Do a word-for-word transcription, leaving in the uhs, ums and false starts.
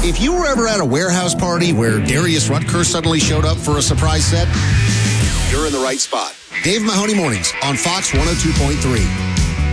If you were ever at a warehouse party where Darius Rutker suddenly showed up for a surprise set, you're in the right spot. Dave Mahoney Mornings on Fox one oh two point three.